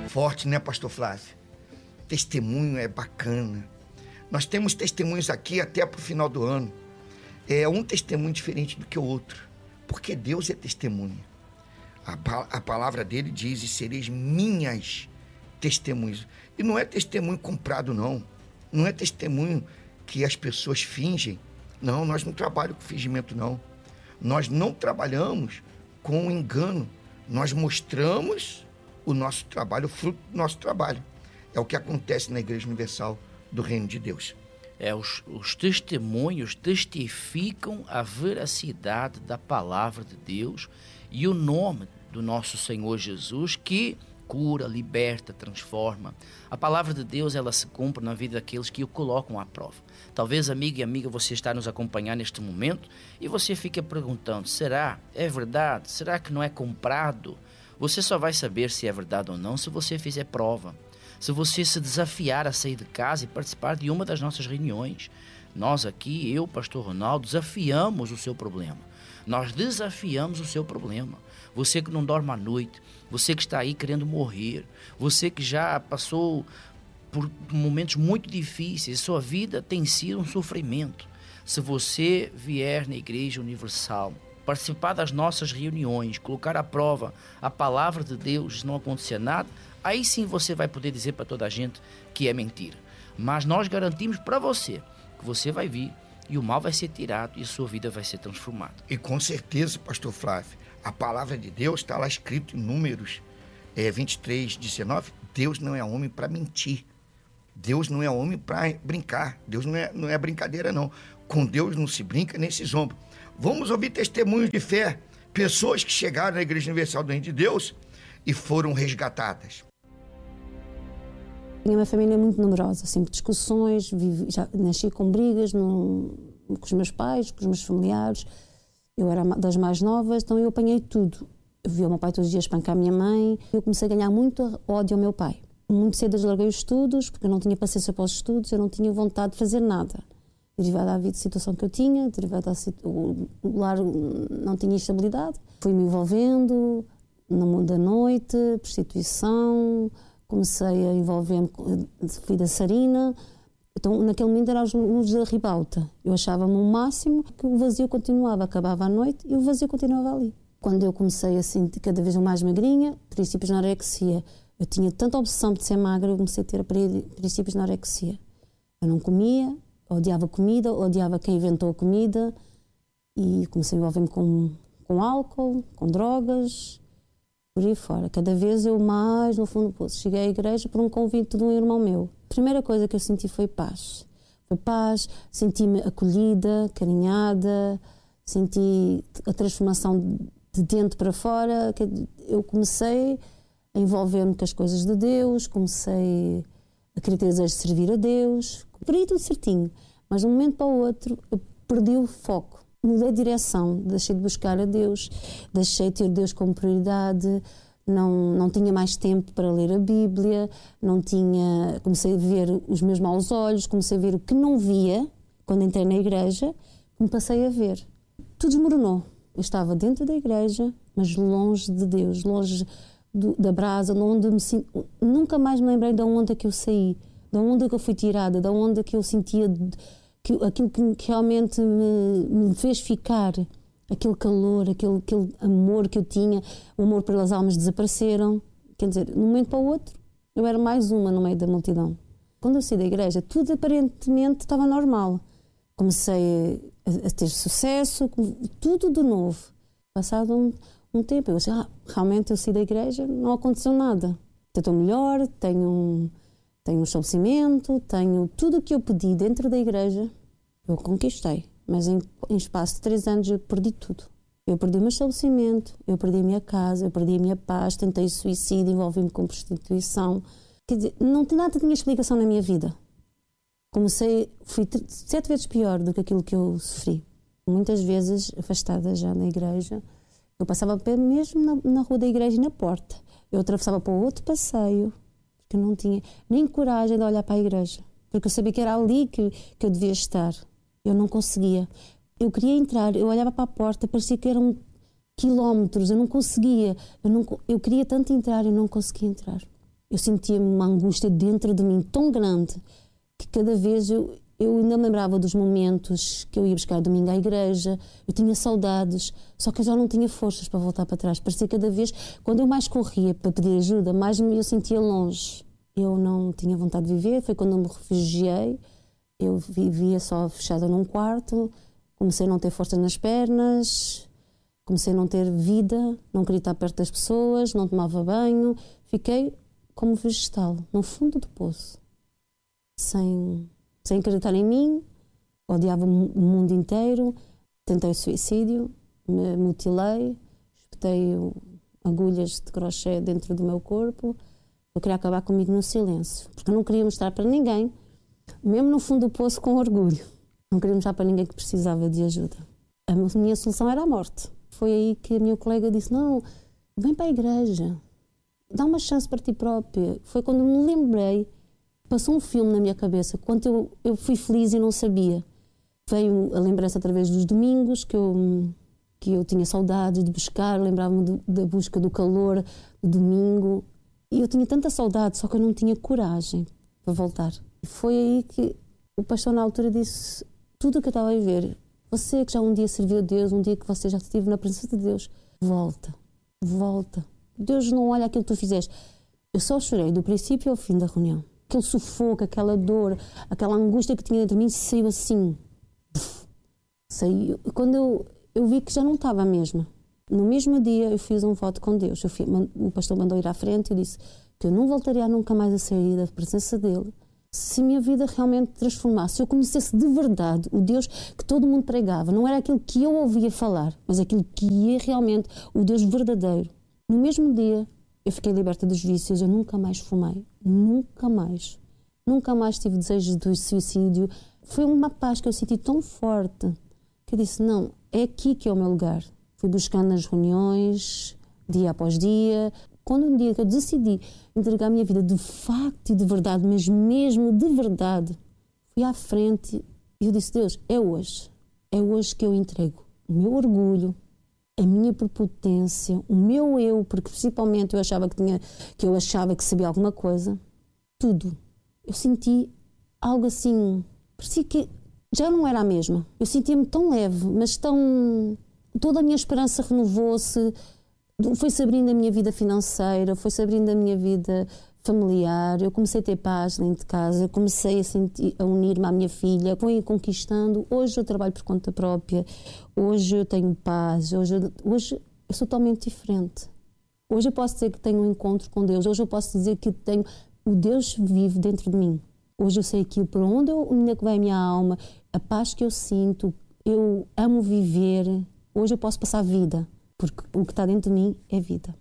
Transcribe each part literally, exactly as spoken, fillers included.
forte, né, pastor Flávio? Testemunho é bacana. Nós temos testemunhos aqui até para o final do ano. É um testemunho diferente do que o outro, porque Deus é testemunha. A, a palavra dele diz, e sereis minhas testemunhas. E não é testemunho comprado, não. Não é testemunho que as pessoas fingem. Não, nós não trabalhamos com fingimento, não. Nós não trabalhamos com engano. Nós mostramos o nosso trabalho, o fruto do nosso trabalho. É o que acontece na Igreja Universal do Reino de Deus. É, os, os testemunhos testificam a veracidade da palavra de Deus e o nome do nosso Senhor Jesus, que cura, liberta, transforma. A palavra de Deus, ela se cumpre na vida daqueles que o colocam à prova. Talvez, amigo e amiga, você está nos acompanhando neste momento e você fica perguntando, será? É verdade? Será que não é comprado? Você só vai saber se é verdade ou não se você fizer prova. Se você se desafiar a sair de casa e participar de uma das nossas reuniões. Nós aqui, eu, pastor Ronaldo, desafiamos o seu problema. Nós desafiamos o seu problema. Você que não dorme à noite, você que está aí querendo morrer, você que já passou por momentos muito difíceis, sua vida tem sido um sofrimento. Se você vier na Igreja Universal, participar das nossas reuniões, colocar à prova a palavra de Deus, não acontecer nada, aí sim você vai poder dizer para toda a gente que é mentira. Mas nós garantimos para você que você vai vir e o mal vai ser tirado e a sua vida vai ser transformada. E com certeza, pastor Flávio, a palavra de Deus está lá escrito em Números é, vinte e três, dezenove. Deus não é homem para mentir. Deus não é homem para brincar. Deus não é, não é brincadeira, não. Com Deus não se brinca nem se zomba. Vamos ouvir testemunhos de fé. Pessoas que chegaram na Igreja Universal do Reino de Deus e foram resgatadas. Tinha uma família muito numerosa, sempre discussões, vivi, já nasci com brigas no, com os meus pais, com os meus familiares. Eu era das mais novas, então eu apanhei tudo. Eu via o meu pai todos os dias espancar a minha mãe. Eu comecei a ganhar muito ódio ao meu pai. Muito cedo eu larguei os estudos, porque eu não tinha paciência para os estudos, eu não tinha vontade de fazer nada. Derivado à vida, situação que eu tinha, derivado à o lar não tinha estabilidade. Fui-me envolvendo no mundo da noite, prostituição, comecei a envolver-me, fui dançarina. Então, naquele momento, eram os luzes da ribalta. Eu achava-me o máximo que o vazio continuava, acabava à noite e o vazio continuava ali. Quando eu comecei a sentir cada vez mais magrinha, princípios de anorexia, eu tinha tanta obsessão de ser magra, eu comecei a ter princípios de anorexia. Eu não comia, odiava comida, odiava quem inventou a comida e comecei a envolver-me com, com álcool, com drogas, por aí fora. Cada vez eu mais, no fundo do poço. Cheguei à igreja por um convite de um irmão meu. A primeira coisa que eu senti foi paz. Foi paz, senti-me acolhida, carinhada, senti a transformação de dentro para fora. Eu comecei a envolver-me com as coisas de Deus, comecei a querer ter desejo de servir a Deus, por aí tudo certinho. Mas de um momento para o outro eu perdi o foco, mudei de direção, deixei de buscar a Deus, deixei de ter Deus como prioridade, não, não tinha mais tempo para ler a Bíblia, não tinha, comecei a ver os meus maus olhos, comecei a ver o que não via quando entrei na igreja, me passei a ver. Tudo desmoronou. Eu estava dentro da igreja, mas longe de Deus, longe do, da brasa, onde me sinto, nunca mais me lembrei de onde é que eu saí, de onde é que eu fui tirada, de onde é que eu sentia que, aquilo que, que realmente me, me fez ficar, aquele calor, aquele, aquele amor que eu tinha, o amor pelas almas desapareceram. Quer dizer, de um momento para o outro, eu era mais uma no meio da multidão. Quando eu saí da igreja, tudo aparentemente estava normal. Comecei a, a ter sucesso, tudo de novo. Passado um, um tempo, eu disse, ah, realmente eu saí da igreja, não aconteceu nada. Estou melhor, tenho um, tenho um estabelecimento, tenho tudo o que eu pedi dentro da igreja, eu conquistei. Mas em, em espaço de três anos eu perdi tudo. Eu perdi o meu estabelecimento, eu perdi a minha casa, eu perdi a minha paz, tentei suicídio, envolvi-me com prostituição. Quer dizer, não, nada tinha explicação na minha vida. Comecei, fui sete vezes pior do que aquilo que eu sofri. Muitas vezes, afastada já na igreja, eu passava mesmo na, na rua da igreja e na porta. Eu atravessava para o outro passeio, porque eu não tinha nem coragem de olhar para a igreja. Porque eu sabia que era ali que, que eu devia estar. Eu não conseguia. Eu queria entrar, eu olhava para a porta, parecia que eram quilómetros, eu não conseguia. Eu, não, eu queria tanto entrar, eu não conseguia entrar. Eu sentia uma angústia dentro de mim tão grande que cada vez eu, eu ainda me lembrava dos momentos que eu ia buscar domingo à igreja, eu tinha saudades, só que eu já não tinha forças para voltar para trás. Parecia cada vez, quando eu mais corria para pedir ajuda, mais eu sentia longe. Eu não tinha vontade de viver, foi quando eu me refugiei, eu vivia só fechada num quarto, comecei a não ter forças nas pernas, comecei a não ter vida, não queria estar perto das pessoas, não tomava banho, fiquei como vegetal, no fundo do poço, sem, sem acreditar em mim, odiava o mundo inteiro, tentei suicídio, me mutilei, espetei agulhas de crochê dentro do meu corpo. Eu queria acabar comigo no silêncio, porque eu não queria mostrar para ninguém, mesmo no fundo do poço com orgulho, não queria mostrar para ninguém que precisava de ajuda. A minha solução era a morte. Foi aí que a minha colega disse, não, vem para a igreja, dá uma chance para ti própria. Foi quando me lembrei, passou um filme na minha cabeça, quando eu, eu fui feliz e não sabia. Veio a lembrança através dos domingos, que eu, que eu tinha saudades de buscar, lembrava-me da busca do calor do domingo. E eu tinha tanta saudade, só que eu não tinha coragem para voltar. E foi aí que o pastor na altura disse, tudo o que eu estava a ver, você que já um dia serviu a Deus, um dia que você já esteve na presença de Deus, volta, volta. Deus não olha aquilo que tu fizeste. Eu só chorei do princípio ao fim da reunião. Aquele sufoco, aquela dor, aquela angústia que tinha dentro de mim saiu assim. Saiu. Quando eu, eu vi que já não estava a mesma. No mesmo dia eu fiz um voto com Deus. Eu fui, o pastor mandou ir à frente e disse que eu não voltaria nunca mais a sair da presença dele se a minha vida realmente transformasse, se eu conhecesse de verdade o Deus que todo mundo pregava. Não era aquilo que eu ouvia falar, mas aquilo que é realmente o Deus verdadeiro. No mesmo dia, eu fiquei liberta dos vícios, eu nunca mais fumei, nunca mais. Nunca mais tive desejos de suicídio. Foi uma paz que eu senti tão forte que eu disse, não, é aqui que é o meu lugar. Fui buscando nas reuniões, dia após dia. Quando um dia que eu decidi entregar a minha vida de facto e de verdade, mas mesmo de verdade, fui à frente e eu disse, Deus, é hoje. É hoje que eu entrego o meu orgulho, a minha prepotência, o meu eu, porque principalmente eu achava que tinha, que eu achava que sabia alguma coisa, tudo. Eu senti algo assim, parecia que já não era a mesma. Eu sentia-me tão leve, mas tão... Toda a minha esperança renovou-se, foi-se abrindo a minha vida financeira, foi-se abrindo a minha vida familiar, eu comecei a ter paz dentro de casa, eu comecei a, sentir, a unir-me à minha filha, fui conquistando. Hoje eu trabalho por conta própria, hoje eu tenho paz, hoje eu, hoje eu sou totalmente diferente. Hoje eu posso dizer que tenho um encontro com Deus, hoje eu posso dizer que tenho o Deus vive dentro de mim. Hoje eu sei aquilo por onde eu, onde é que vai a minha alma, a paz que eu sinto, eu amo viver. Hoje eu posso passar a vida, porque o que está dentro de mim é vida.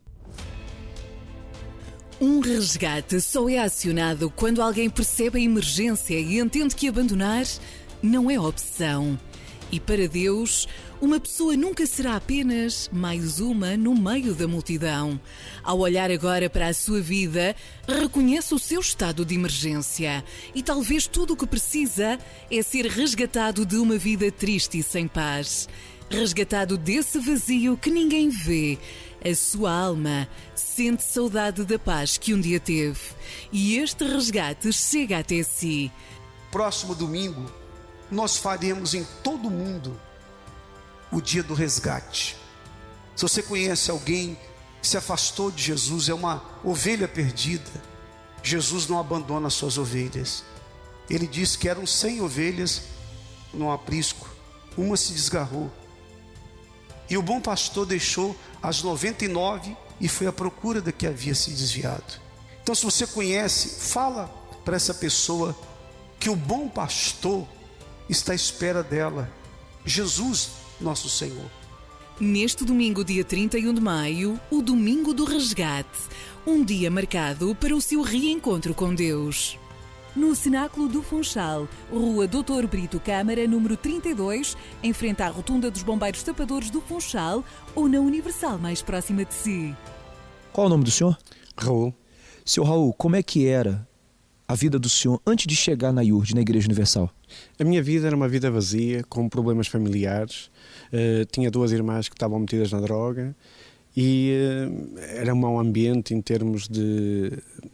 Um resgate só é acionado quando alguém percebe a emergência e entende que abandonar não é opção. E para Deus, uma pessoa nunca será apenas mais uma no meio da multidão. Ao olhar agora para a sua vida, reconhece o seu estado de emergência e talvez tudo o que precisa é ser resgatado de uma vida triste e sem paz. Resgatado desse vazio que ninguém vê. A sua alma sente saudade da paz que um dia teve. E este resgate chega até si. Próximo domingo, nós faremos em todo o mundo o dia do resgate. Se você conhece alguém que se afastou de Jesus, é uma ovelha perdida, Jesus não abandona as suas ovelhas. Ele disse que eram cem ovelhas no aprisco, uma se desgarrou. E o bom pastor deixou as noventa e nove e foi à procura da que havia se desviado. Então, se você conhece, fala para essa pessoa que o bom pastor está à espera dela, Jesus, nosso Senhor. Neste domingo, dia trinta e um de maio, o Domingo do Resgate, um dia marcado para o seu reencontro com Deus. No Cenáculo do Funchal, Rua doutor Brito Câmara, número trinta e dois, em frente à Rotunda dos Bombeiros Tapadores do Funchal, ou na Universal mais próxima de si. Qual é o nome do senhor? Raul. Seu Raul, como é que era a vida do senhor antes de chegar na I U R D, na Igreja Universal? A minha vida era uma vida vazia, com problemas familiares. Uh, tinha duas irmãs que estavam metidas na droga e uh, era um mau ambiente em termos de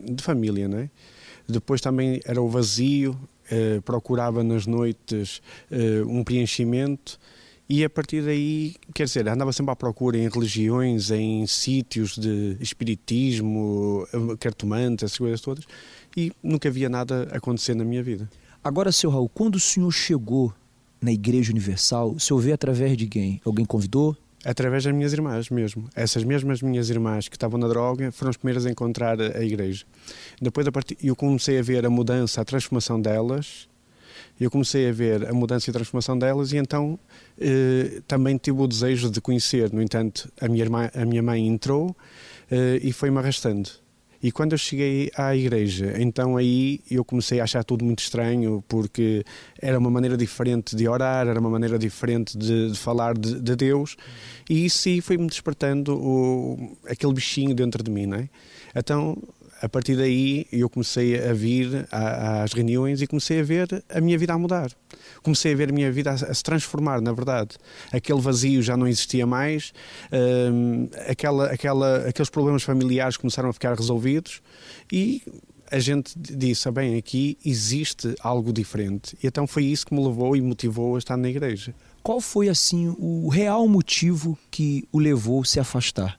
de família, não é? Depois também era o vazio, eh, procurava nas noites eh, um preenchimento e a partir daí, quer dizer, andava sempre à procura em religiões, em sítios de espiritismo, cartomante, essas coisas todas, e nunca havia nada acontecer na minha vida. Agora, seu Raul, quando o senhor chegou na Igreja Universal, o senhor veio através de quem? Alguém convidou? Através das minhas irmãs mesmo. Essas mesmas minhas irmãs que estavam na droga foram as primeiras a encontrar a igreja. Depois eu comecei a ver a mudança, a transformação delas. Eu comecei a ver a mudança e a transformação delas e então eh, também tive o desejo de conhecer. No entanto, a minha, irmã, a minha mãe entrou eh, e foi-me arrastando. E quando eu cheguei à igreja, então aí eu comecei a achar tudo muito estranho, porque era uma maneira diferente de orar, era uma maneira diferente de, de falar de, de Deus, e isso sim foi-me despertando o, aquele bichinho dentro de mim, não é? Então, a partir daí, eu comecei a vir às reuniões e comecei a ver a minha vida a mudar. Comecei a ver a minha vida a, a se transformar, na verdade. Aquele vazio já não existia mais, hum, aquela, aquela, aqueles problemas familiares começaram a ficar resolvidos e a gente disse, ah, bem, aqui existe algo diferente. E então foi isso que me levou e motivou a estar na igreja. Qual foi, assim, o real motivo que o levou a se afastar?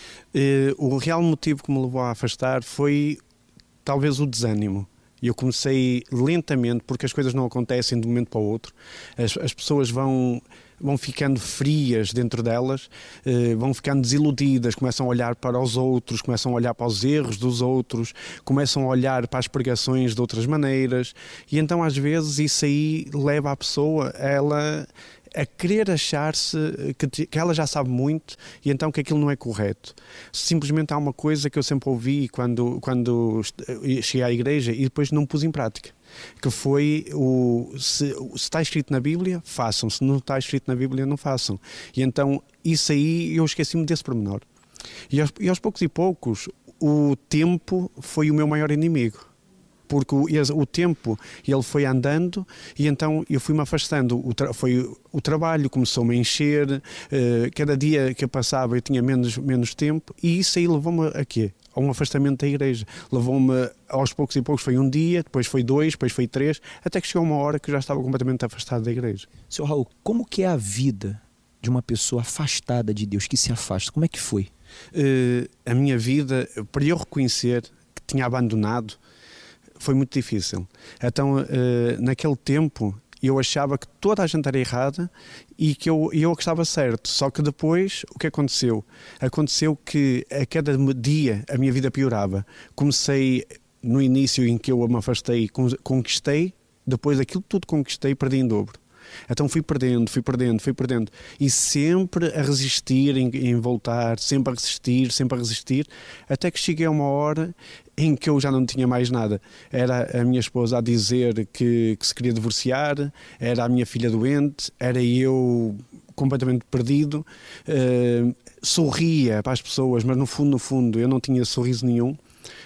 Uh, o real motivo que me levou a afastar foi talvez o desânimo. Eu comecei lentamente, porque as coisas não acontecem de um momento para o outro. As, as pessoas vão, vão ficando frias dentro delas, uh, vão ficando desiludidas, começam a olhar para os outros, começam a olhar para os erros dos outros, começam a olhar para as pregações de outras maneiras. E então às vezes isso aí leva a pessoa a ela a querer achar-se que, que ela já sabe muito e então que aquilo não é correto. Simplesmente há uma coisa que eu sempre ouvi quando, quando cheguei à igreja e depois não pus em prática, que foi o se, se está escrito na Bíblia, façam. Se não está escrito na Bíblia, não façam. E então isso aí eu esqueci-me desse pormenor. E aos, e aos poucos e poucos o tempo foi o meu maior inimigo. Porque o, o tempo ele foi andando e então eu fui-me afastando. O tra- foi, o trabalho começou-me a encher, uh, cada dia que eu passava eu tinha menos, menos tempo e isso aí levou-me a quê? A um afastamento da igreja. Levou-me aos poucos e poucos, foi um dia, depois foi dois, depois foi três, até que chegou uma hora que eu já estava completamente afastado da igreja. Senhor Raul, como que é a vida de uma pessoa afastada de Deus, que se afasta? Como é que foi? Uh, a minha vida, para eu reconhecer que tinha abandonado, foi muito difícil. Então, uh, naquele tempo, eu achava que toda a gente era errada e que eu, eu que estava certo. Só que depois, o que aconteceu? Aconteceu que a cada dia a minha vida piorava. Comecei, no início em que eu me afastei, conquistei, depois aquilo tudo conquistei, perdi em dobro. Então fui perdendo, fui perdendo, fui perdendo e sempre a resistir em, em voltar, sempre a resistir, sempre a resistir, até que cheguei a uma hora em que eu já não tinha mais nada. Era a minha esposa a dizer que, que se queria divorciar, era a minha filha doente, era eu completamente perdido, uh, sorria para as pessoas, mas no fundo, no fundo, eu não tinha sorriso nenhum.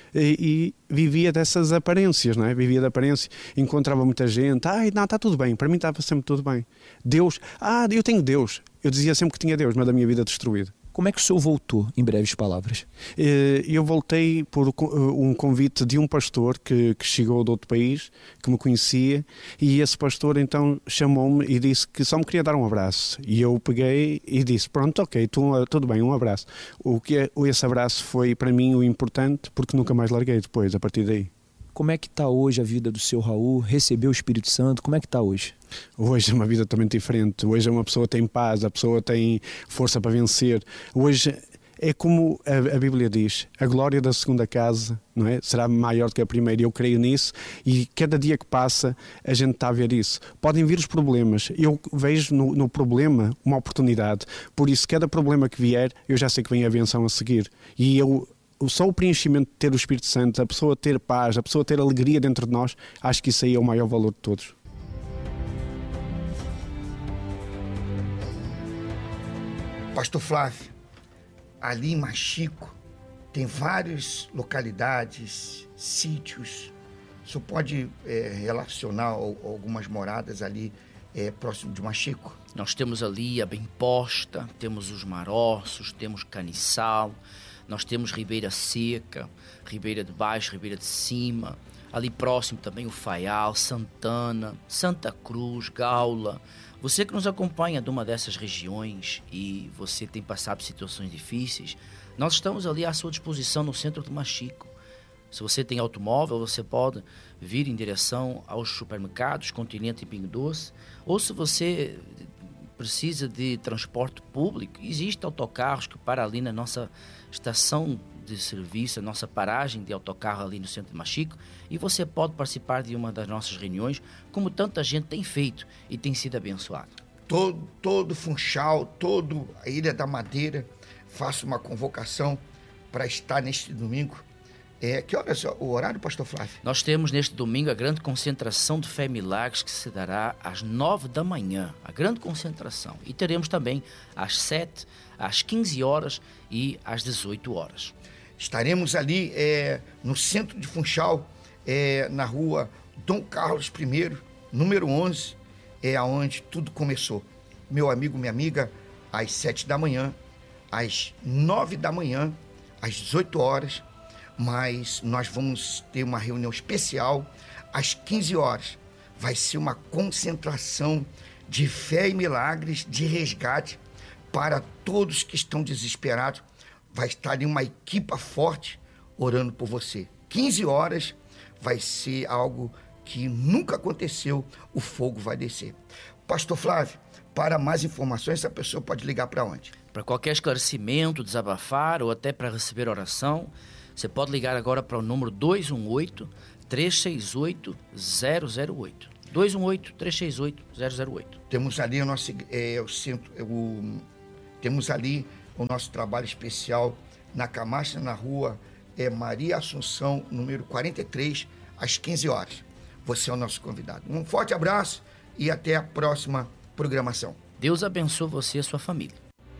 E, e vivia dessas aparências, não é? Vivia de aparência, encontrava muita gente, ai, não, está tudo bem, para mim estava sempre tudo bem. Deus, ah, eu tenho Deus. Eu dizia sempre que tinha Deus, mas a minha vida destruída. Como é que o senhor voltou, em breves palavras? Eu voltei por um convite de um pastor que, que chegou de outro país, que me conhecia, e esse pastor então chamou-me e disse que só me queria dar um abraço. E eu peguei e disse, pronto, ok, tu, tudo bem, um abraço. O que é, esse abraço foi para mim o importante, porque nunca mais larguei depois, a partir daí. Como é que está hoje a vida do seu Raul? Recebeu o Espírito Santo? Como é que está hoje? Hoje é uma vida totalmente diferente. Hoje é uma pessoa tem paz, a pessoa tem força para vencer. Hoje é como a, a Bíblia diz, a glória da segunda casa, não é? Será maior do que a primeira. Eu creio nisso e cada dia que passa a gente está a ver isso. Podem vir os problemas. Eu vejo no, no problema uma oportunidade. Por isso, cada problema que vier, eu já sei que vem a benção a seguir. E eu... Só o preenchimento de ter o Espírito Santo, a pessoa ter paz, a pessoa ter alegria dentro de nós, acho que isso aí é o maior valor de todos. Pastor Flávio, ali em Machico tem várias localidades, sítios. O senhor pode é, relacionar algumas moradas ali é, próximo de Machico? Nós temos ali a Bem Posta, temos os Maroços, temos Caniçal. Nós temos Ribeira Seca, Ribeira de Baixo, Ribeira de Cima, ali próximo também o Faial, Santana, Santa Cruz, Gaula. Você que nos acompanha de uma dessas regiões e você tem passado situações difíceis, nós estamos ali à sua disposição no centro do Machico. Se você tem automóvel, você pode vir em direção aos supermercados, Continente e Pingo Doce. Ou se você precisa de transporte público, existem autocarros que param ali na nossa estação de serviço, a nossa paragem de autocarro ali no centro de Machico, e você pode participar de uma das nossas reuniões, como tanta gente tem feito e tem sido abençoado. Todo, todo Funchal, toda a Ilha da Madeira, faço uma convocação para estar neste domingo. É, que horas é o horário, pastor Flávio? Nós temos neste domingo a grande concentração de Fé e Milagres, que se dará às nove da manhã, a grande concentração. E teremos também às sete, às quinze horas e às dezoito horas. Estaremos ali é, no centro de Funchal, é, na rua Dom Carlos primeiro, número onze, é onde tudo começou. Meu amigo, minha amiga, às sete da manhã, às nove da manhã, às dezoito horas, mas nós vamos ter uma reunião especial às quinze horas. Vai ser uma concentração de fé e milagres, de resgate para todos que estão desesperados. Vai estar ali uma equipa forte orando por você. quinze horas vai ser algo que nunca aconteceu, o fogo vai descer. Pastor Flávio, para mais informações, essa pessoa pode ligar para onde? Para qualquer esclarecimento, desabafar ou até para receber oração, você pode ligar agora para o número dois um oito, três seis oito, zero zero oito. dois um oito, três seis oito, zero zero oito. Temos ali o nosso é, o centro, é, o, temos ali o nosso trabalho especial na Camacha, na rua é, Maria Assunção, número quarenta e três, às quinze horas. Você é o nosso convidado. Um forte abraço e até a próxima programação. Deus abençoe você e a sua família.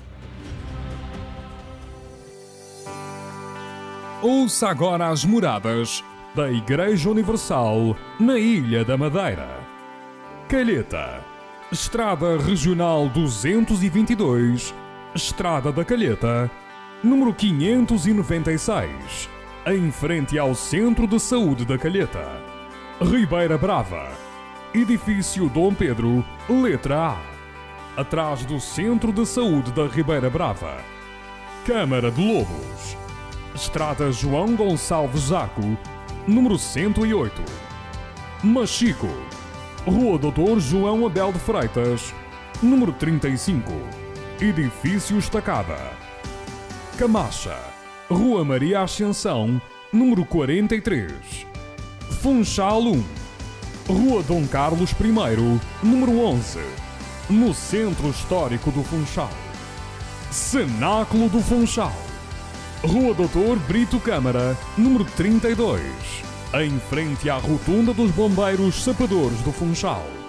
Ouça agora as moradas da Igreja Universal na Ilha da Madeira. Calheta, Estrada Regional duzentos e vinte e dois, Estrada da Calheta, número quinhentos e noventa e seis, em frente ao Centro de Saúde da Calheta. Ribeira Brava, Edifício Dom Pedro, letra A, atrás do Centro de Saúde da Ribeira Brava. Câmara de Lobos, Estrada João Gonçalves Zaco, número cento e oito. Machico, Rua Doutor João Abel de Freitas, número trinta e cinco, Edifício Estacada. Camacha, Rua Maria Ascensão, número quarenta e três. Funchal um, Rua Dom Carlos primeiro, número onze, no Centro Histórico do Funchal. Cenáculo do Funchal, Rua Doutor Brito Câmara, número trinta e dois, em frente à Rotunda dos Bombeiros Sapadores do Funchal.